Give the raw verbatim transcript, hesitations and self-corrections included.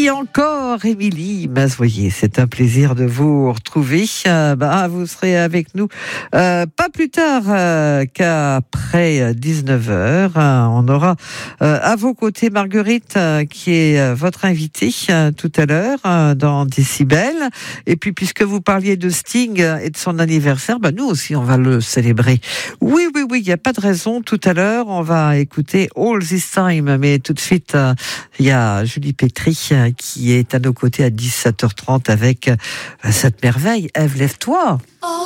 Merci encore, Émilie. Ben, voyez, c'est un plaisir de vous retrouver. Euh, ben, vous serez avec nous euh, pas plus tard euh, qu'après dix-neuf heures. Euh, on aura euh, à vos côtés Marguerite, euh, qui est euh, votre invitée euh, tout à l'heure euh, dans Décibel. Et puis, puisque vous parliez de Sting et de son anniversaire, ben, nous aussi, on va le célébrer. Oui, oui, oui, il n'y a pas de raison. Tout à l'heure, on va écouter All This Time. Mais tout de suite, euh, il y a Julie Pétry euh, qui est à nos côtés à dix-sept heures trente avec euh, cette merveille. Ève, lève-toi.